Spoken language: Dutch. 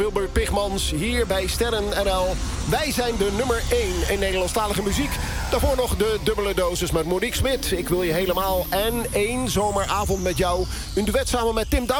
Wilbert Pigmans hier bij Sterren NL. Wij zijn de nummer 1 in Nederlandstalige muziek. Daarvoor nog de dubbele dosis met Monique Smit. Ik wil je helemaal en één zomeravond met jou. Een duet samen met Tim Douw.